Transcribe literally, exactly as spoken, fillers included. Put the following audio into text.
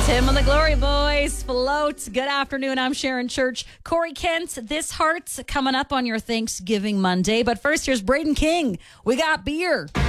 Tim and the Glory Boys float. Good afternoon. I'm Sharon Church. Corey Kent, This Heart's coming up on your Thanksgiving Monday. But first, here's Braden King. We got beer.